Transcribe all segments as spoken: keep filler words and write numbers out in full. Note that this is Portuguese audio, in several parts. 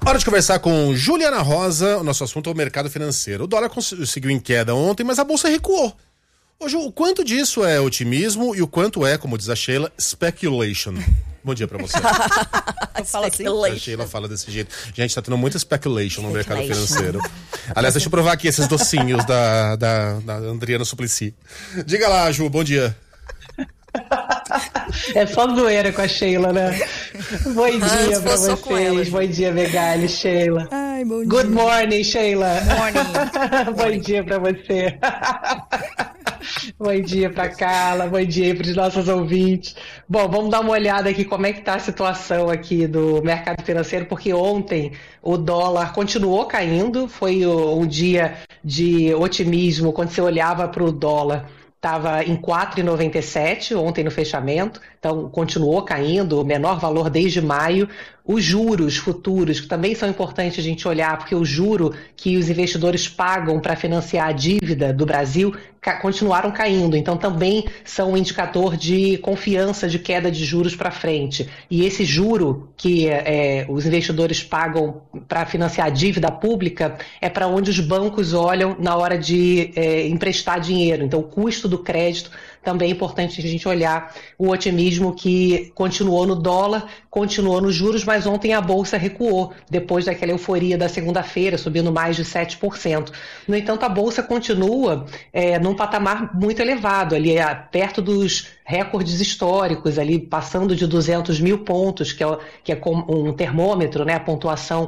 Hora de conversar com Juliana Rosa. O nosso assunto é o mercado financeiro. O dólar conseguiu em queda ontem, mas a bolsa recuou. Hoje, o quanto disso é otimismo e o quanto é, como diz a Sheila, speculation? Bom dia pra você. Fala assim. A Sheila fala desse jeito. Gente, tá tendo muita speculation no mercado financeiro. Aliás, deixa eu provar aqui esses docinhos da, da, da Adriana Suplicy. Diga lá, Ju, bom dia. É só zoeira com a Sheila, né? Bom dia ah, pra vocês. Bom dia, Megali, Sheila. Ai, bom Good dia. morning, Sheila. Morning. Bom dia pra você. Bom dia pra Carla, bom dia para os nossos ouvintes. Bom, vamos dar uma olhada aqui como é que está a situação aqui do mercado financeiro, porque ontem o dólar continuou caindo, foi um dia de otimismo, quando você olhava para o dólar, estava em quatro reais e noventa e sete centavos ontem no fechamento, então continuou caindo, o menor valor desde maio. Os juros futuros, que também são importantes a gente olhar, porque o juro que os investidores pagam para financiar a dívida do Brasil ca- continuaram caindo, então também são um indicador de confiança de queda de juros para frente. E esse juro que é, os investidores pagam para financiar a dívida pública é para onde os bancos olham na hora de é, emprestar dinheiro, então o custo do crédito também é importante a gente olhar o otimismo que continuou no dólar, continuou nos juros, mas ontem a Bolsa recuou, depois daquela euforia da segunda-feira, subindo mais de sete por cento. No entanto, a Bolsa continua é, num patamar muito elevado, ali é, perto dos recordes históricos, ali passando de duzentos mil pontos, que é, que é um termômetro, né, a pontuação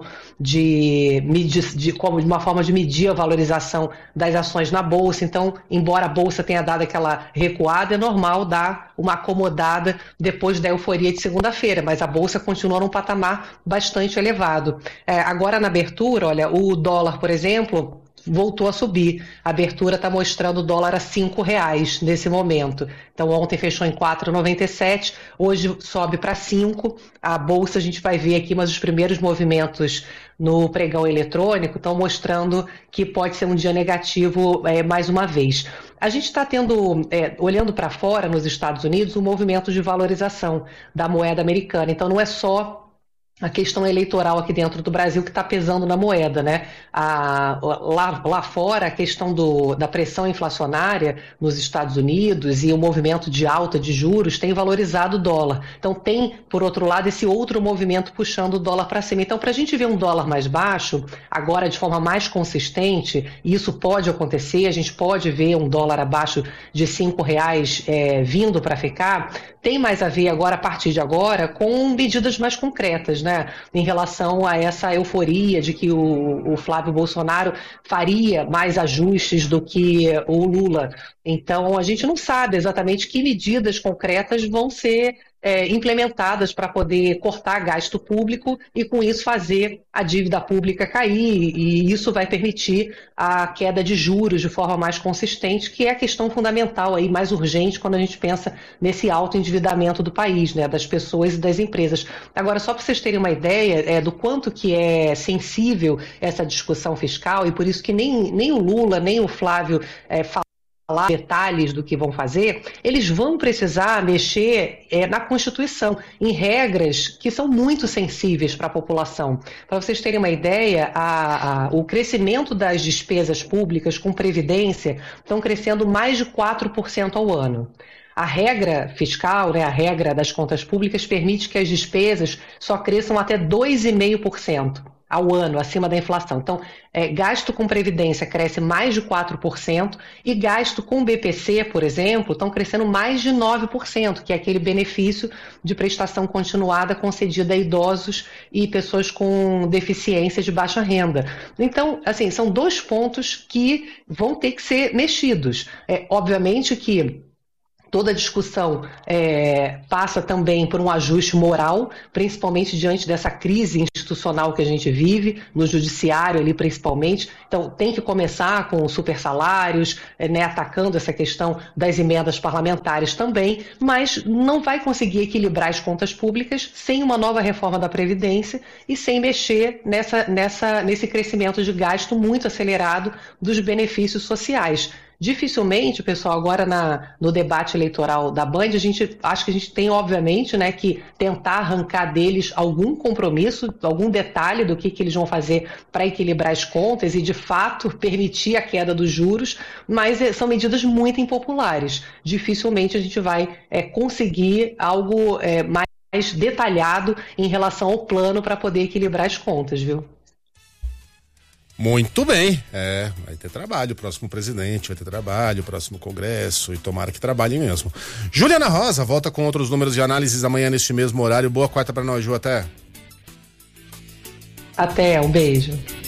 de, de, de, como de uma forma de medir a valorização das ações na Bolsa. Então, embora a Bolsa tenha dado aquela recuada, é normal dar uma acomodada depois da euforia de segunda-feira, mas a Bolsa continua num patamar bastante elevado. É, agora, na abertura, olha, o dólar, por exemplo, voltou a subir. A abertura está mostrando o dólar a cinco reais nesse momento. Então ontem fechou em quatro reais e noventa e sete centavos, hoje sobe para cinco. A Bolsa a gente vai ver aqui, mas os primeiros movimentos no pregão eletrônico estão mostrando que pode ser um dia negativo é, mais uma vez. A gente está tendo, é, olhando para fora nos Estados Unidos, um movimento de valorização da moeda americana. Então não é só a questão eleitoral aqui dentro do Brasil que está pesando na moeda, né? A, lá, lá fora, a questão do, da pressão inflacionária nos Estados Unidos e o movimento de alta de juros tem valorizado o dólar. Então tem, por outro lado, esse outro movimento puxando o dólar para cima. Então, para a gente ver um dólar mais baixo, agora de forma mais consistente, e isso pode acontecer, a gente pode ver um dólar abaixo de cinco reais é, vindo para ficar, tem mais a ver agora, a partir de agora, com medidas mais concretas, né, em relação a essa euforia de que o, o Flávio Bolsonaro faria mais ajustes do que o Lula. Então, a gente não sabe exatamente que medidas concretas vão ser é, implementadas para poder cortar gasto público e, com isso, fazer a dívida pública cair. E isso vai permitir a queda de juros de forma mais consistente, que é a questão fundamental, aí, mais urgente, quando a gente pensa nesse alto endividamento do país, né, das pessoas e das empresas. Agora, só para vocês terem uma ideia é, do quanto que é sensível essa discussão fiscal, e por isso que nem, nem o Lula, nem o Flávio é, falam falar detalhes do que vão fazer, eles vão precisar mexer é, na Constituição, em regras que são muito sensíveis para a população. Para vocês terem uma ideia, a, a, o crescimento das despesas públicas com previdência estão crescendo mais de quatro por cento ao ano. A regra fiscal, né, a regra das contas públicas, permite que as despesas só cresçam até dois vírgula cinco por cento ao ano, acima da inflação. Então, é, gasto com previdência cresce mais de quatro por cento e gasto com B P C, por exemplo, estão crescendo mais de nove por cento, que é aquele benefício de prestação continuada concedida a idosos e pessoas com deficiência de baixa renda. Então, assim, são dois pontos que vão ter que ser mexidos. É, obviamente que toda a discussão é, passa também por um ajuste moral, principalmente diante dessa crise institucional que a gente vive, no judiciário ali principalmente. Então tem que começar com super salários, é, né, atacando essa questão das emendas parlamentares também, mas não vai conseguir equilibrar as contas públicas sem uma nova reforma da Previdência e sem mexer nessa, nessa, nesse crescimento de gasto muito acelerado dos benefícios sociais. dificilmente, pessoal, agora na, no debate eleitoral da Band, a gente acho que a gente tem, obviamente, né, que tentar arrancar deles algum compromisso, algum detalhe do que, que eles vão fazer para equilibrar as contas e, de fato, permitir a queda dos juros, mas é, são medidas muito impopulares. Dificilmente a gente vai é, conseguir algo é, mais detalhado em relação ao plano para poder equilibrar as contas, viu? Muito bem, é, vai ter trabalho, o próximo presidente vai ter trabalho, o próximo congresso, e tomara que trabalhem mesmo. Juliana Rosa volta com outros números de análises amanhã neste mesmo horário. Boa quarta pra nós, Ju, até. Até, um beijo.